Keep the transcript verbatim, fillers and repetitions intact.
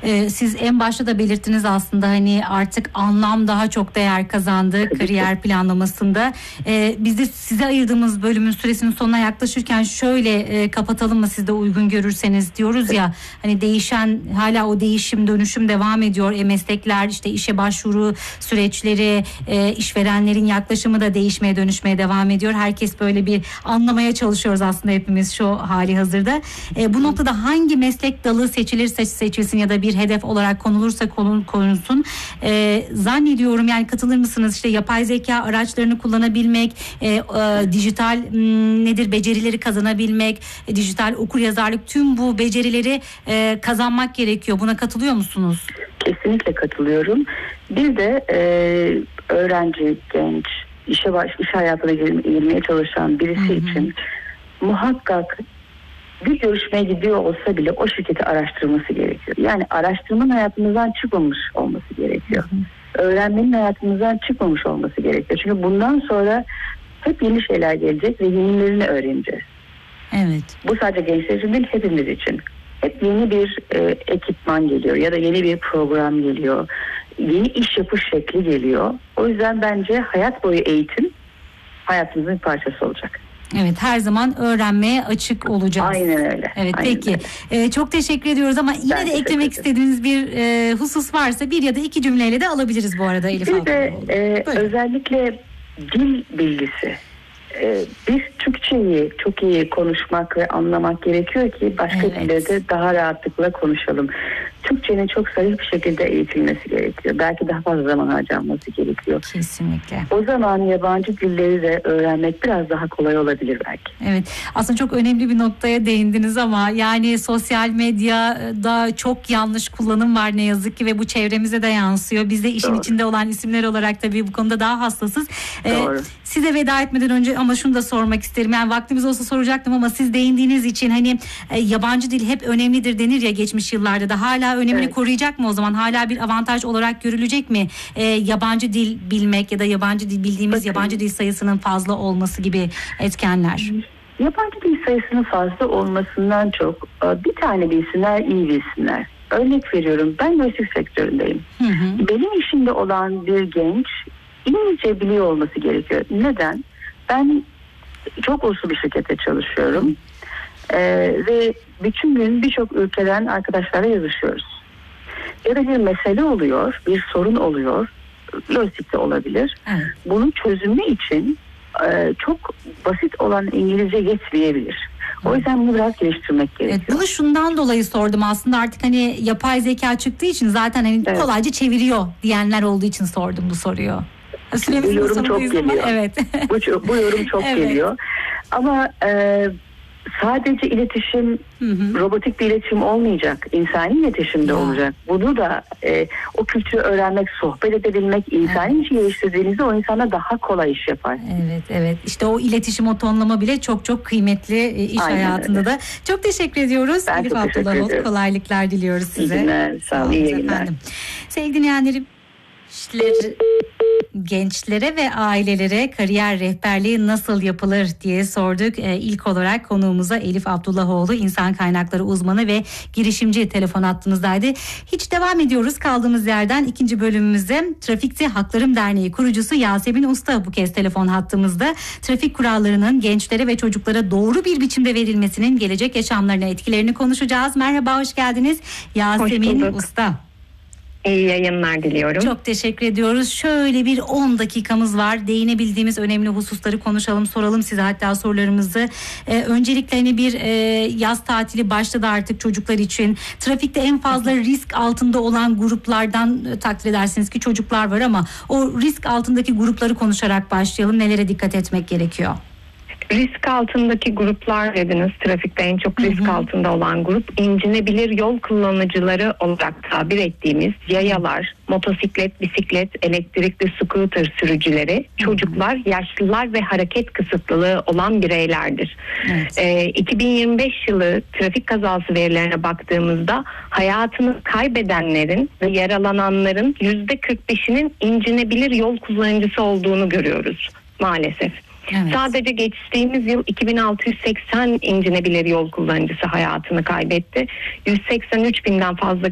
Ee, siz en başta da belirttiniz aslında, hani artık anlam daha çok değer kazandı kariyer planlamasında. Ee, biz de size ayırdığımız bölümün süresinin sonuna yaklaşırken şöyle e, kapatalım mı, siz de uygun görürseniz diyoruz ya, hani değişen, hala o değişim dönüşüm devam ediyor. E, meslekler, işte işe başvuru süreçleri, e, işverenlerin yaklaşımı da değişmeye dönüşmeye devam ediyor. Herkes böyle bir anlamaya çalışıyoruz aslında hepimiz şu hali hazırda. E, bu noktada hangi meslek dalı seçilirse seçilsin ya da bir hedef olarak konulursa konul, konulsun, e, zannediyorum, yani katılır mısınız, işte yapay zeka araçlarını kullanabilmek, e, e, dijital m, nedir becerileri kazanabilmek, e, dijital okuryazarlık, tüm bu becerileri e, kazanmak gerekiyor. Buna katılıyor musunuz? Kesinlikle katılıyorum. Bir de e, öğrenci, genç, işe baş, iş hayatına girmeye çalışan birisi hı hı. için muhakkak bir görüşmeye gidiyor olsa bile o şirketi araştırması gerekiyor. Yani araştırmanın hayatımızdan çıkmamış olması gerekiyor. Hı hı. Öğrenmenin hayatımızdan çıkmamış olması gerekiyor. Çünkü bundan sonra hep yeni şeyler gelecek ve yenilerini öğreneceğiz. Evet. Bu sadece gençler için değil, hepimiz için. Hep yeni bir e, ekipman geliyor ya da yeni bir program geliyor. Yeni iş yapış şekli geliyor. O yüzden bence hayat boyu eğitim hayatımızın bir parçası olacak. Evet, her zaman öğrenmeye açık olacağız. Aynen öyle. Evet, aynen peki. Öyle. Ee, çok teşekkür ediyoruz ama yine ben de eklemek istediğiniz bir e, husus varsa bir ya da iki cümleyle de alabiliriz bu arada Elif Abdullahoğlu. Bir de e, özellikle dil bilgisi. Ee, biz Türkçeyi çok iyi konuşmak ve anlamak gerekiyor ki başka evet. dillerde daha rahatlıkla konuşalım. Türkçenin çok sarih bir şekilde eğitilmesi gerekiyor. Belki daha fazla zaman harcanması gerekiyor. Kesinlikle. O zaman yabancı dilleri de öğrenmek biraz daha kolay olabilir belki. Evet. Aslında çok önemli bir noktaya değindiniz ama yani sosyal medyada çok yanlış kullanım var ne yazık ki ve bu çevremize de yansıyor. Biz de işin Doğru. içinde olan isimler olarak tabii bu konuda daha hassasız. Doğru. Ee, size veda etmeden önce ama şunu da sormak isterim. Yani vaktimiz olsa soracaktım ama siz değindiğiniz için hani e, yabancı dil hep önemlidir denir ya geçmiş yıllarda da, hala önemini evet. koruyacak mı o zaman? Hala bir avantaj olarak görülecek mi? E, yabancı dil bilmek ya da yabancı dil bildiğimiz Bakın. yabancı dil sayısının fazla olması gibi etkenler. Yabancı dil sayısının fazla olmasından çok bir tane bilsinler, iyi bilsinler. Örnek veriyorum, ben lojistik sektöründeyim. Hı hı. Benim işimde olan bir genç İngilizce biliyor olması gerekiyor. Neden? Ben çok uluslu bir şirkette çalışıyorum. Ee, ve bütün gün birçok ülkeden arkadaşlarla yazışıyoruz. Ya da bir mesele oluyor, bir sorun oluyor. Lojistikte olabilir. Evet. Bunun çözümü için e, çok basit olan İngilizce yetmeyebilir. O yüzden bunu biraz geliştirmek gerekiyor. Evet, bunu şundan dolayı sordum aslında, artık hani yapay zeka çıktığı için zaten hani evet. kolayca çeviriyor diyenler olduğu için sordum bu soruyu. Bu yorum çok geliyor. Evet. bu, bu yorum çok evet. geliyor. Ama e, sadece iletişim, hı hı. robotik bir iletişim olmayacak. İnsani iletişim de ya. olacak. Bunu da e, o kültürü öğrenmek, sohbet edebilmek, insani evet. işi geliştirdiğinizde o insana daha kolay iş yapar. Evet, evet. İşte o iletişim, o tonlama bile çok çok kıymetli e, iş Aynen hayatında öyle. da. Çok teşekkür ediyoruz. Ben Elif çok teşekkür ederim. Kolaylıklar diliyoruz size. İyi günler. Sağ olun. İyi günler. Efendim. Sevgili dinleyenlerim, gençlere ve ailelere kariyer rehberliği nasıl yapılır diye sorduk. Ee, ilk olarak konuğumuza Elif Abdullahoğlu, insan kaynakları uzmanı ve girişimci telefon hattımızdaydı. Hiç devam ediyoruz kaldığımız yerden ikinci bölümümüze. Trafikte Haklarım Derneği kurucusu Yasemin Usta bu kez telefon hattımızda. Trafik kurallarının gençlere ve çocuklara doğru bir biçimde verilmesinin gelecek yaşamlarına etkilerini konuşacağız. Merhaba, hoş geldiniz Yasemin Usta. İyi yayınlar diliyorum. Çok teşekkür ediyoruz. Şöyle bir on dakikamız var. Değinebildiğimiz önemli hususları konuşalım, soralım size hatta sorularımızı. Ee, öncelikle hani bir e, yaz tatili başladı artık çocuklar için. Trafikte en fazla risk altında olan gruplardan e, takdir edersiniz ki çocuklar var ama o risk altındaki grupları konuşarak başlayalım. Nelere dikkat etmek gerekiyor? Risk altındaki gruplar dediniz. Trafikte en çok risk hı hı. altında olan grup incinebilir yol kullanıcıları olarak tabir ettiğimiz yayalar, motosiklet, bisiklet, elektrikli scooter sürücüleri, hı hı. çocuklar, yaşlılar ve hareket kısıtlılığı olan bireylerdir. Evet. Ee, iki bin yirmi beş yılı trafik kazası verilerine baktığımızda hayatını kaybedenlerin ve yaralananların yüzde kırk beşinin incinebilir yol kullanıcısı olduğunu görüyoruz maalesef. Evet. Sadece geçtiğimiz yıl iki bin altı yüz seksen incinebilir yol kullanıcısı hayatını kaybetti. yüz seksen üç binden fazla